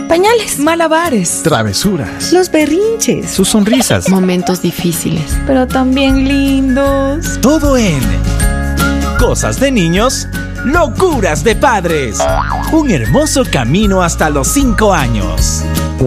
pañales, malabares, travesuras, los berrinches, sus sonrisas, momentos difíciles, pero también lindos. Todo en Cosas de Niños, Locuras de Padres. Un hermoso camino hasta los 5 años.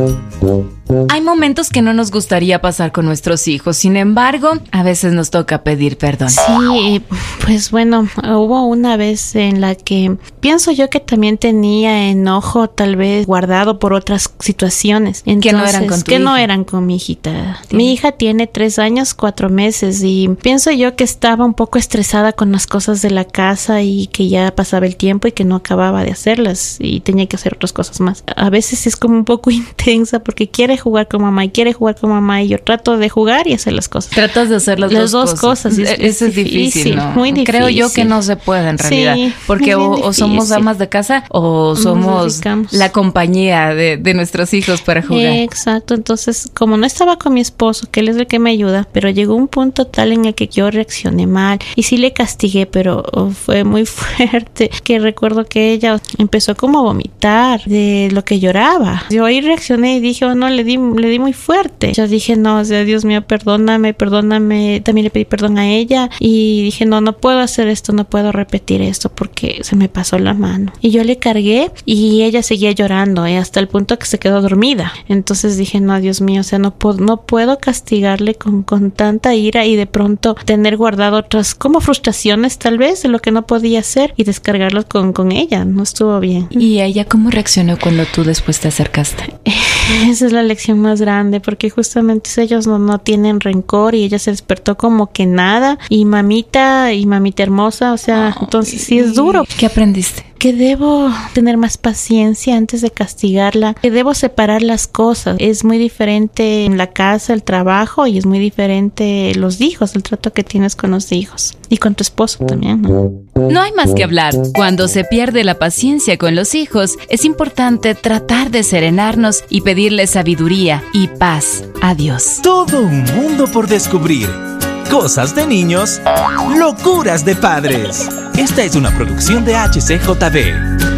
Hay momentos que no nos gustaría pasar con nuestros hijos, sin embargo, a veces nos toca pedir perdón. Sí, pues bueno, hubo una vez en la que pienso yo que también tenía enojo tal vez guardado por otras situaciones. Entonces, que no eran con tu hija. No eran con mi hijita. Sí. Mi hija tiene 3 años, 4 meses y pienso yo que estaba un poco estresada con las cosas de la casa y que ya pasaba el tiempo y que no acababa de hacerlas y tenía que hacer otras cosas más. A veces es como un poco intensa porque quiere jugar con mamá y yo trato de jugar y hacer las cosas. Tratas de hacer las dos cosas. Eso es difícil, ¿no? Muy difícil. Creo yo que no se puede en realidad, sí, porque o somos amas de casa o somos la compañía de nuestros hijos para jugar. Exacto, entonces como no estaba con mi esposo, que él es el que me ayuda, pero llegó un punto tal en el que yo reaccioné mal y sí le castigué, pero fue muy fuerte, que recuerdo que ella empezó como a vomitar de lo que lloraba. Yo ahí reaccioné y dije, no, le di muy fuerte. Yo dije, no, o sea, Dios mío, perdóname. También le pedí perdón a ella y dije, no puedo hacer esto, no puedo repetir esto porque se me pasó la mano. Y yo le cargué y ella seguía llorando, hasta el punto que se quedó dormida. Entonces dije, no, Dios mío, o sea, no puedo castigarle con tanta ira y de pronto tener guardado otras como frustraciones tal vez de lo que no podía hacer y descargarlos con ella. No estuvo bien. ¿Y ella cómo reaccionó cuando tú después te acercaste? Esa es la lección más grande porque justamente ellos no tienen rencor y ella se despertó como que nada y mamita hermosa, o sea, entonces sí es duro. ¿Qué aprendiste? Que debo tener más paciencia antes de castigarla, que debo separar las cosas. Es muy diferente en la casa, el trabajo, y es muy diferente los hijos, el trato que tienes con los hijos y con tu esposo también, ¿no? No hay más que hablar. Cuando se pierde la paciencia con los hijos, es importante tratar de serenarnos y pedirle sabiduría y paz a Dios. Todo un mundo por descubrir. Cosas de Niños, Locuras de Padres. Esta es una producción de HCJB.